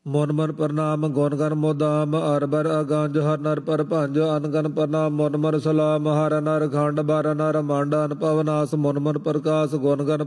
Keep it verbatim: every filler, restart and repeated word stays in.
ਮਨ ਮਨ ਪ੍ਰਣਾਮ ਗੁਣ ਗਨ ਮੋਦਾਮ ਅਰ ਬਰ ਅਗੰਜ ਹਰ ਨਰ ਪਰ ਭੰਜ ਅਨਗਨ ਪ੍ਰਣਾਮ ਮਨ ਮਨ ਸਲਾਮ ਹਰ ਨਰ ਖੰਡ ਬਰ ਨਰ ਮੰਡ ਅਨਪਵ ਨਾਸ ਮਨ ਮਨ ਪ੍ਰਕਾਸ਼ ਗੁਣ ਗਨ